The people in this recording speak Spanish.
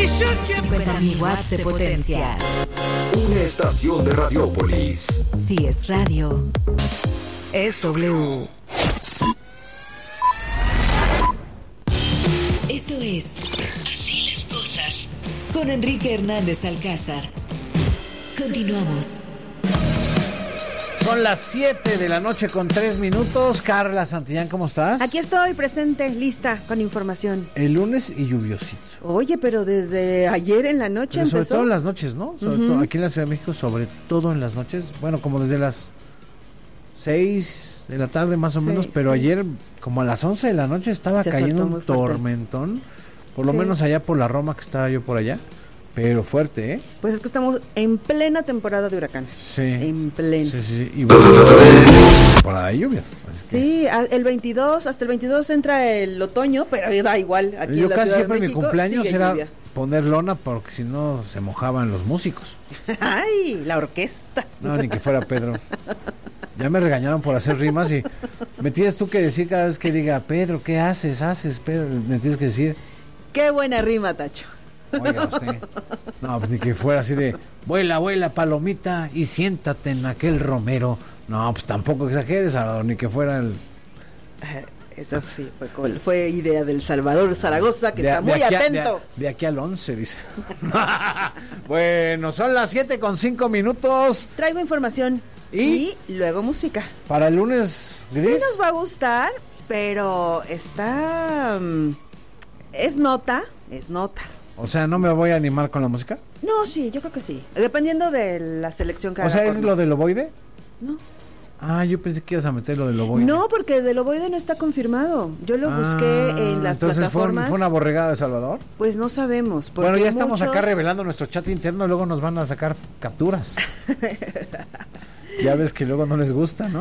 50.000 watts de potencia. Una estación de Radiópolis. Si es radio, es W. Esto es Así las cosas con Enrique Hernández Alcázar. Continuamos. Son las 7 de la noche con 3 minutos. Carla Santillán, ¿cómo estás? Aquí estoy, presente, lista, con información. El lunes y lluviosito. Oye, pero desde ayer en la noche Pero sobre empezó. todo en las noches, ¿no? Sobre todo aquí en la Ciudad de México, sobre todo en las noches. Bueno, como desde las 6 de la tarde más o menos, pero ayer como a las 11 de la noche estaba cayendo un tormentón. Por lo menos allá por la Roma, que estaba yo por allá. Pero fuerte, ¿eh? Pues es que estamos en plena temporada de huracanes. Sí. En plena. Sí. Y bueno, temporada de lluvias. Sí, el 22, hasta el 22 entra el otoño, pero da igual. Aquí yo en la casi Ciudad siempre de mi México, cumpleaños sigue era lluvia. poner lona porque si no se mojaban los músicos. ¡Ay, la orquesta! No, ni que fuera Pedro. Ya me regañaron por hacer rimas y me tienes tú que decir cada vez que diga, Pedro, ¿qué haces? Pedro, me tienes que decir. ¡Qué buena rima, Tacho! Oiga usted. No, pues ni que fuera así de, vuela, palomita, y siéntate en aquel romero. No, pues tampoco exageres, Salvador, ni que fuera el... Eso sí, fue idea del Salvador Zaragoza, que está muy atento. De aquí al 11, dice. Bueno, son las 7 con 5 minutos. Traigo información y luego música. Para el lunes, ¿gris? Sí nos va a gustar, pero está... Es nota. O sea, ¿no me voy a animar con la música? No, sí, yo creo que sí. Dependiendo de la selección que haga. O sea, ¿es lo del ovoide? No. Ah, yo pensé que ibas a meter lo del ovoide. No, porque del ovoide no está confirmado. Yo lo busqué en las plataformas. ¿Fue una borregada de Salvador? Pues no sabemos. Bueno, ya estamos acá revelando nuestro chat interno, luego nos van a sacar capturas. Ya ves que luego no les gusta, ¿no?